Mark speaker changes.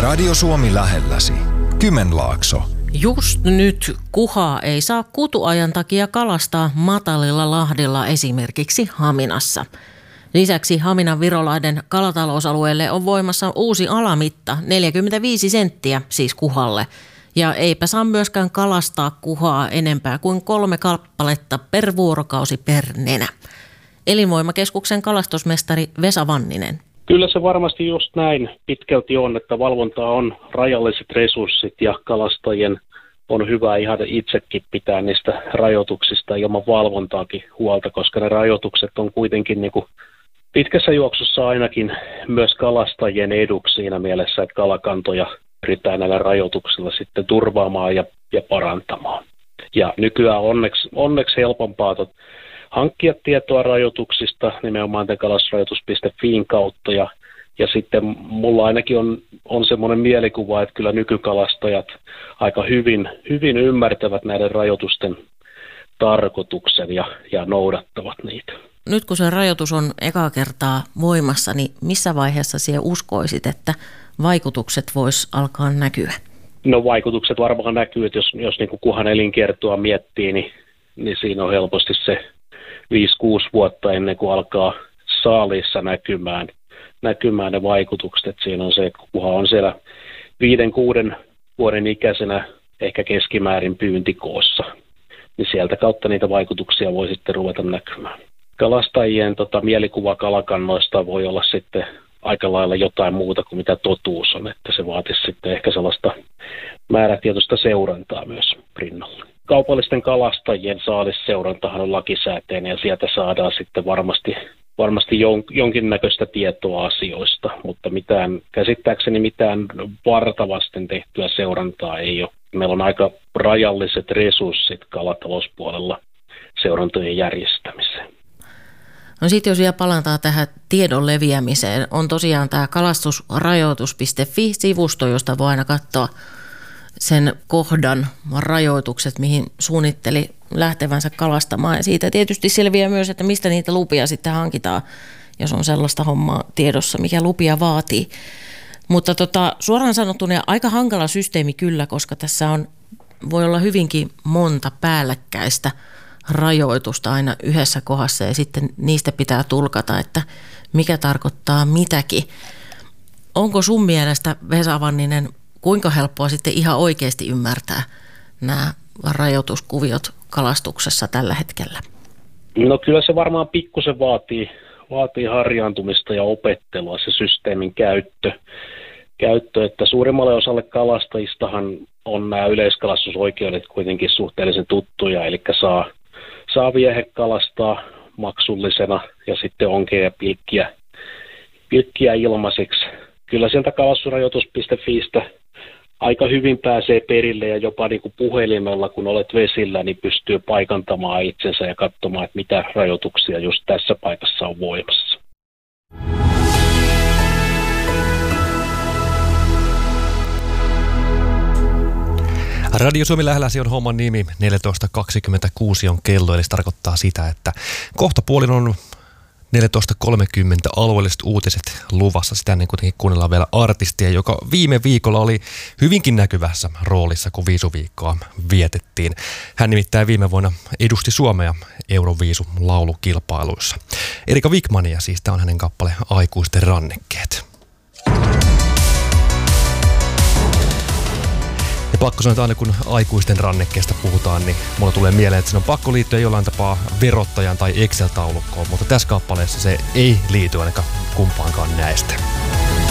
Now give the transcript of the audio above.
Speaker 1: Radio Suomi lähelläsi. Kymenlaakso.
Speaker 2: Just nyt kuhaa ei saa kutuajan takia kalastaa matalilla lahdilla, esimerkiksi Haminassa. Lisäksi Haminan Virolahden kalatalousalueelle on voimassa uusi alamitta, 45 senttiä siis kuhalle. Ja eipä saa myöskään kalastaa kuhaa enempää kuin 3 kappaletta per vuorokausi per nenä. Elinvoimakeskuksen kalastusmestari Vesa Vanninen.
Speaker 3: Kyllä se varmasti just näin pitkälti on, että valvontaa on rajalliset resurssit ja kalastajien on hyvä ihan itsekin pitää niistä rajoituksista ilman valvontaakin huolta, koska ne rajoitukset on kuitenkin niin kuin pitkässä juoksussa ainakin myös kalastajien eduksi siinä mielessä, että kalakantoja pyritään näillä rajoituksilla sitten turvaamaan ja parantamaan. Ja nykyään onneksi helpompaa hankkia tietoa rajoituksista nimenomaan tämän kalastusrajoitus.fiin kautta ja sitten mulla ainakin on semmoinen mielikuva, että kyllä nykykalastajat aika hyvin ymmärtävät näiden rajoitusten tarkoituksen ja noudattavat niitä.
Speaker 2: Nyt kun se rajoitus on ekaa kertaa voimassa, niin missä vaiheessa sinä uskoisit, että vaikutukset vois alkaa näkyä?
Speaker 3: No vaikutukset varmaan näkyy, että jos niin kuin kuhan elinkiertoa miettii, niin siinä on helposti se 5-6 vuotta ennen kuin alkaa saaliissa näkymään ne vaikutukset. Et siinä on se, että kuha on siellä 5-6 vuoden ikäisenä ehkä keskimäärin pyyntikoossa, niin sieltä kautta niitä vaikutuksia voi sitten ruveta näkymään. Kalastajien mielikuva kalakannoista voi olla sitten aika lailla jotain muuta kuin mitä totuus on, että se vaatisi sitten ehkä sellaista määrätietoista seurantaa myös rinnalla. Kaupallisten kalastajien saalisseurantahan on lakisääteinen ja sieltä saadaan sitten varmasti jonkinnäköistä tietoa asioista, mutta käsittääkseni mitään vartavasten tehtyä seurantaa ei ole. Meillä on aika rajalliset resurssit kalatalouspuolella seurantojen järjestämiseen.
Speaker 2: No sitten jos vielä palataan tähän tiedon leviämiseen, on tosiaan tämä kalastusrajoitus.fi-sivusto, josta voi aina katsoa sen kohdan rajoitukset, mihin suunnitteli lähtevänsä kalastamaan. Ja siitä tietysti selviää myös, että mistä niitä lupia sitten hankitaan, jos on sellaista hommaa tiedossa, mikä lupia vaatii. Mutta suoraan sanottuna aika hankala systeemi kyllä, koska tässä voi olla hyvinkin monta päällekkäistä rajoitusta aina yhdessä kohdassa ja sitten niistä pitää tulkata, että mikä tarkoittaa mitäkin. Onko sun mielestä, Vesa Vanninen, kuinka helppoa sitten ihan oikeasti ymmärtää nämä rajoituskuviot kalastuksessa tällä hetkellä?
Speaker 3: No kyllä se varmaan pikkusen vaatii harjaantumista ja opettelua se systeemin käyttö, että suurimmalle osalle kalastajistahan on nämä yleiskalastusoikeudet kuitenkin suhteellisen tuttuja, eli saa viehe kalastaa maksullisena ja sitten onkeja ja pilkkiä ilmaiseksi. Kyllä sieltä kalastusrajoitus.fiistä aika hyvin pääsee perille ja jopa niin kuin puhelimella, kun olet vesillä, niin pystyy paikantamaan itsensä ja katsomaan, että mitä rajoituksia just tässä paikassa on voimassa.
Speaker 4: Radio Suomi lähelläsi on homman nimi, 14.26 on kello, eli se tarkoittaa sitä, että kohtapuolin on 14.30 alueelliset uutiset luvassa. Sitä ennen kuitenkin kuunnellaan vielä artistia, joka viime viikolla oli hyvinkin näkyvässä roolissa, kun viisuviikkoa vietettiin. Hän nimittäin viime vuonna edusti Suomea Euroviisu-laulukilpailuissa. Erika Wikmania siis, tämä on hänen kappale Aikuisten rannekkeet. Ja pakko sanoa, että aina kun aikuisten rannekkeesta puhutaan, niin mulla tulee mieleen, että siinä on pakko liittyä jollain tapaa verottajan tai Excel-taulukkoon, mutta tässä kappaleessa se ei liity ainakaan kumpaankaan näistä.